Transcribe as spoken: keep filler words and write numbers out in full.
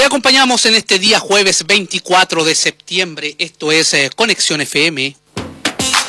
Le acompañamos en este día jueves veinticuatro de septiembre. Esto es eh, Conexión F M